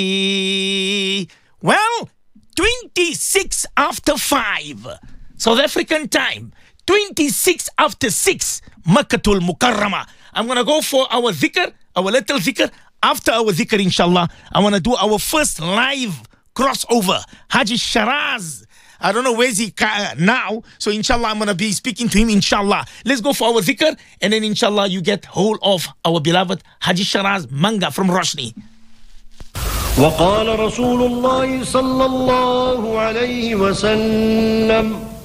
Well, 26 after 5, South African time, 26 after 6, Makkatul Mukarramah. I'm going to go for our dhikr, our little dhikr. After our dhikr, inshallah, I want to do our first live crossover. Haji Sharaz. I don't know where's he now. So inshallah, I'm going to be speaking to him, inshallah. Let's go for our dhikr. And then inshallah, you get hold of our beloved Haji Sharaz Manga from Roshni. وقال رسول الله صلى الله عليه وسلم